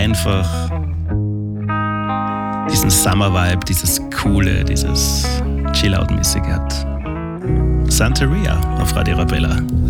einfach diesen Summer-Vibe, dieses Coole, dieses Chill-Out-mäßige hat. Santeria auf Radio Arabella.